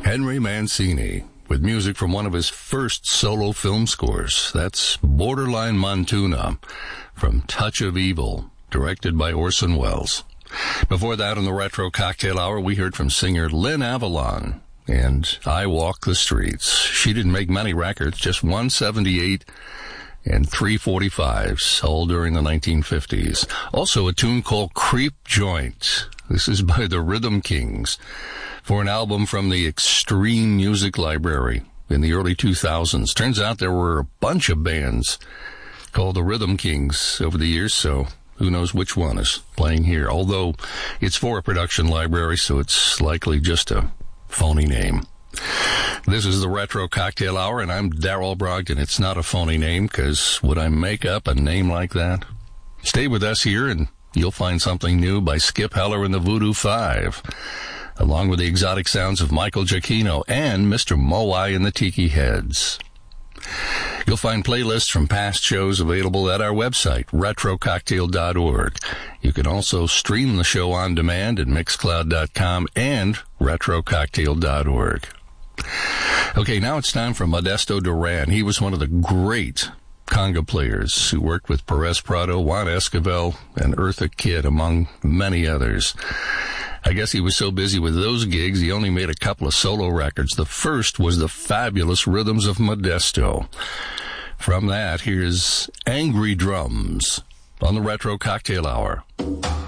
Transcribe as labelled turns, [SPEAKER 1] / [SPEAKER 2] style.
[SPEAKER 1] Henry Mancini, with music from one of his first solo film scores. That's Borderline Montuna from Touch of Evil, directed by Orson Welles. Before that, in the Retro Cocktail Hour, we heard from singer Lynn Avalon and I Walk the Streets. She didn't make many records, just 178 and 345s, all during the 1950s. Also a tune called Creep Joint. This is by the Rhythm Kings for an album from the Extreme Music Library in the early 2000s. Turns out there were a bunch of bands called the Rhythm Kings over the years, so who knows which one is playing here. Although it's for a production library, so it's likely just a phony name. This is the Retro Cocktail Hour, and I'm Darrell Brogdon. It's not a phony name, because would I make up a name like that? Stay with us here, and you'll find something new by Skip Heller and the Voodoo Five, along with the exotic sounds of Michael Giacchino and Mr. Moai and the Tiki Heads. You'll find playlists from past shows available at our website, retrococktail.org. You can also stream the show on demand at mixcloud.com and retrococktail.org. Okay, now it's time for Modesto Duran. He was one of the great conga players who worked with Perez Prado, Juan Esquivel, and Eartha Kitt, among many others. I guess he was so busy with those gigs, he only made a couple of solo records. The first was the fabulous Rhythms of Modesto. From that, here's Angry Drums on the Retro Cocktail Hour.